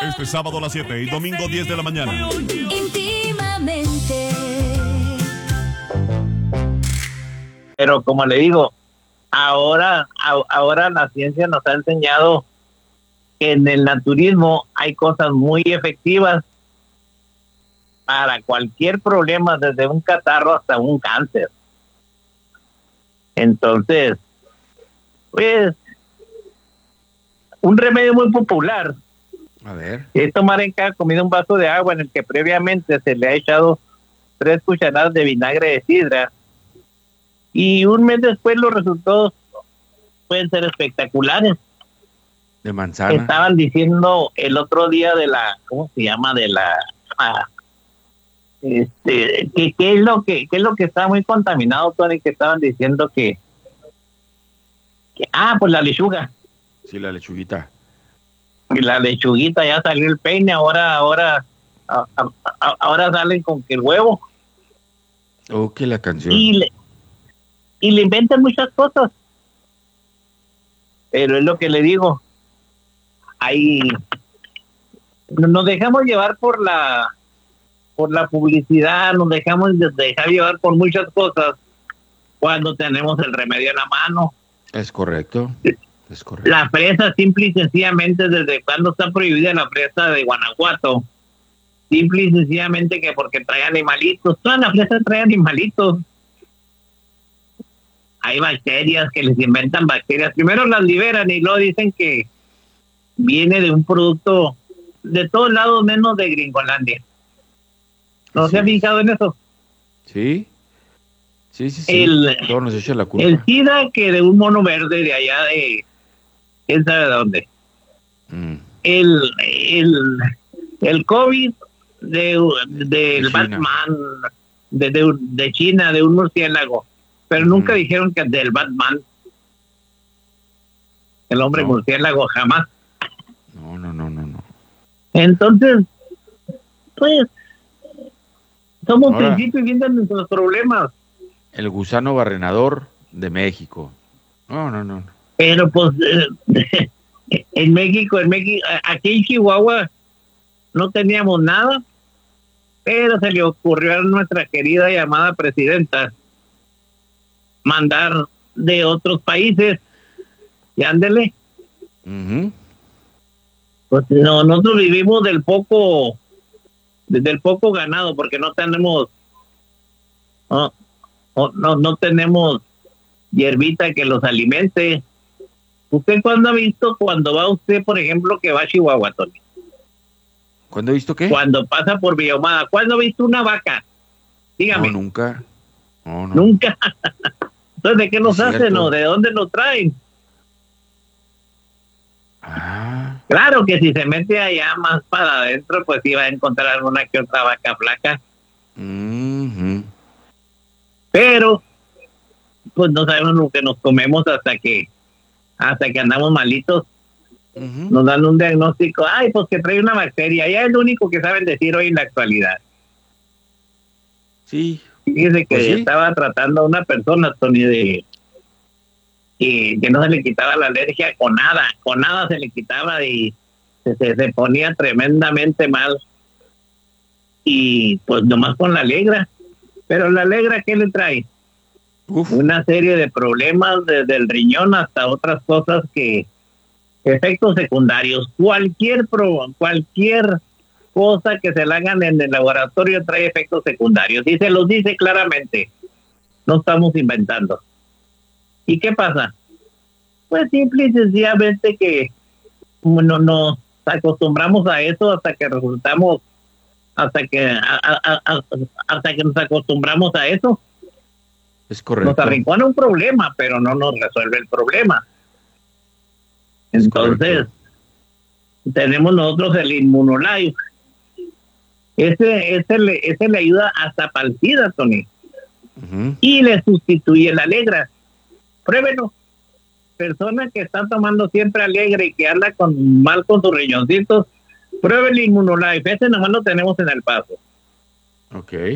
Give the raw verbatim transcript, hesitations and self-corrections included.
Este sábado a las siete y domingo diez de la mañana. Íntimamente. Pero como le digo, ahora, a- ahora la ciencia nos ha enseñado que en el naturismo hay cosas muy efectivas para cualquier problema, desde un catarro hasta un cáncer. Entonces, pues, un remedio muy popular A ver. es tomar en cada comida un vaso de agua en el que previamente se le ha echado tres cucharadas de vinagre de sidra, y un mes después los resultados pueden ser espectaculares. De manzana. Estaban diciendo el otro día de la, ¿cómo se llama? De la, ah, este, que qué es lo que, qué es lo que está muy contaminado, Tony, que estaban diciendo que, que ah, pues la lechuga. Sí, la lechuguita. Y la lechuguita ya salió el peine, ahora, ahora, a- a- a- ahora salen con que el huevo, Oh, que la canción. y le, y le inventan muchas cosas. Pero es lo que le digo, ahí nos dejamos llevar por la por la publicidad, nos dejamos de- dejar llevar por muchas cosas cuando tenemos el remedio en la mano. Es correcto. Es correcto. La fresa, simple y sencillamente, desde cuando está prohibida la fresa de Guanajuato, simple y sencillamente que porque trae animalitos, todas las fresas traen animalitos. Hay bacterias que les inventan bacterias, primero las liberan y luego dicen que viene de un producto de todos lados menos de Gringolandia. ¿No Así se ha es. fijado en eso? Sí. Sí, sí, sí. El- Todo nos echa la culpa. El SIDA que de un mono verde de allá de quién sabe de dónde. Mm. El, el, el COVID de, de, De el China. Batman de, de, de China, de un murciélago. Pero Ujú. nunca dijeron que del Batman. El hombre No. murciélago jamás. No, no, no, no, no. Entonces, pues, somos Ahora- principios y fin de nuestros problemas. El gusano barrenador de México. No, no, no. no. Pero pues eh, en México, en México, aquí en Chihuahua no teníamos nada, pero se le ocurrió a nuestra querida y amada presidenta mandar de otros países y ándele, Ujú. pues no, nosotros vivimos del poco, del poco ganado, porque no tenemos, no, no, no, no tenemos hierbita que los alimente. ¿Usted cuándo ha visto, cuando va usted, por ejemplo, que va a Chihuahua, Tony? ¿Cuándo he visto qué? Cuando pasa por Villahumada, ¿cuándo ha visto una vaca? Dígame. No, nunca. No, no. Nunca. Entonces, ¿de qué nos Es hacen cierto. o de dónde nos traen? Ah, Claro que si se mete allá más para adentro, pues sí va a encontrar alguna que otra vaca flaca. ujú. Pero, pues no sabemos lo que nos comemos hasta que hasta que andamos malitos. Ujú. Nos dan un diagnóstico. Ay, pues que trae una bacteria. Ya es lo único que saben decir hoy en la actualidad. Sí. Fíjese que Pues sí. estaba tratando a una persona, Tony, de que, que no se le quitaba la alergia con nada, con nada se le quitaba y se, se, se ponía tremendamente mal. Y pues nomás con la alegra. Pero la alegra, ¿qué le trae? Uf. Una serie de problemas desde el riñón hasta otras cosas que efectos secundarios. Cualquier pro, cualquier cosa que se la hagan en el laboratorio trae efectos secundarios y se los dice claramente. No estamos inventando. ¿Y qué pasa? Pues simple y sencillamente que no nos acostumbramos a eso hasta que resultamos, hasta que a, a, a, hasta que nos acostumbramos a eso. Es Nos correcto. arrincona un problema, pero no nos resuelve el problema. Es Entonces, correcto. tenemos nosotros el Inmunolife. Ese, ese, le, ese le ayuda hasta para el SIDA, Tony. Ujú. Y le sustituye el Alegra. Pruébelo. Persona que está tomando siempre Alegra y que anda con mal con sus riñoncitos, pruebe el Inmunolife. Ese nomás lo tenemos en El Paso. Ok.